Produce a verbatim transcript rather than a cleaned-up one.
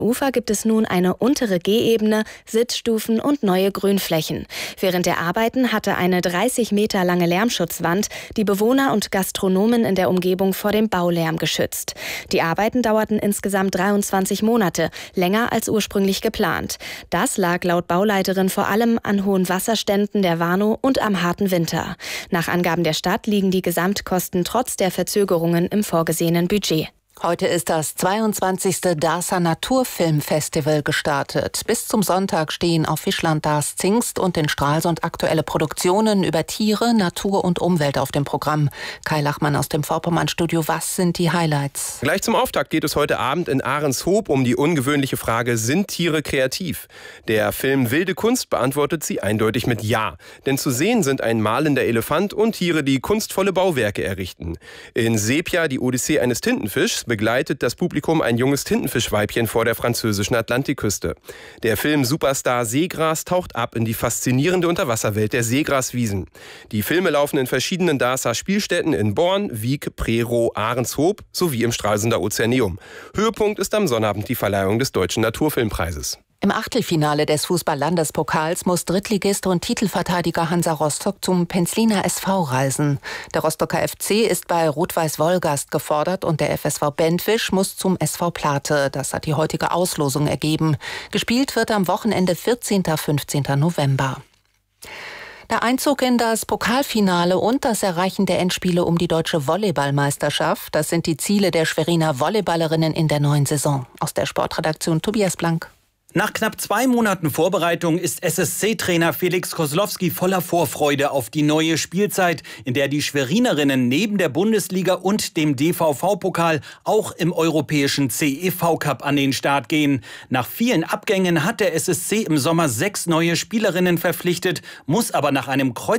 Ufer gibt es nun eine untere Gehebene, Sitzstufen und neue Grünflächen. Während der Arbeiten hatte eine dreißig Meter lange Lärmschutzwand die Bewohner und Gastronomen in der Umgebung vor dem Baulärm geschützt. Die Arbeiten dauerten insgesamt dreiundzwanzig Monate, länger als ursprünglich geplant. Das lag laut Bauleiterin vor allem an hohen Wasserständen der Warnow und am harten Winter. Nach Angaben der Stadt liegen die Gesamtkosten trotz der Verzögerungen im vorgesehenen Budget. Heute ist das zweiundzwanzigste Darßer Naturfilmfestival gestartet. Bis zum Sonntag stehen auf Fischland Darß Zingst und in Stralsund aktuelle Produktionen über Tiere, Natur und Umwelt auf dem Programm. Kai Lachmann aus dem Vorpommern-Studio, was sind die Highlights? Gleich zum Auftakt geht es heute Abend in Ahrenshoop um die ungewöhnliche Frage, sind Tiere kreativ? Der Film Wilde Kunst beantwortet sie eindeutig mit Ja. Denn zu sehen sind ein malender Elefant und Tiere, die kunstvolle Bauwerke errichten. In Sepia, die Odyssee eines Tintenfischs, begleitet das Publikum ein junges Tintenfischweibchen vor der französischen Atlantikküste. Der Film Superstar Seegras taucht ab in die faszinierende Unterwasserwelt der Seegraswiesen. Die Filme laufen in verschiedenen Darßer Spielstätten in Born, Wiek, Prerow, Ahrenshoop sowie im Stralsunder Ozeaneum. Höhepunkt ist am Sonnabend die Verleihung des Deutschen Naturfilmpreises. Im Achtelfinale des Fußball-Landespokals muss Drittligist und Titelverteidiger Hansa Rostock zum Penzliner S V reisen. Der Rostocker F C ist bei Rot-Weiß Wolgast gefordert und der F S V Bentwisch muss zum S V Plate. Das hat die heutige Auslosung ergeben. Gespielt wird am Wochenende vierzehnten und fünfzehnten November. Der Einzug in das Pokalfinale und das Erreichen der Endspiele um die deutsche Volleyballmeisterschaft, das sind die Ziele der Schweriner Volleyballerinnen in der neuen Saison. Aus der Sportredaktion Tobias Blank. Nach knapp zwei Monaten Vorbereitung ist S S C-Trainer Felix Koslowski voller Vorfreude auf die neue Spielzeit, in der die Schwerinerinnen neben der Bundesliga und dem D V V-Pokal auch im europäischen C E V-Cup an den Start gehen. Nach vielen Abgängen hat der S S C im Sommer sechs neue Spielerinnen verpflichtet, muss aber nach einem Kreuz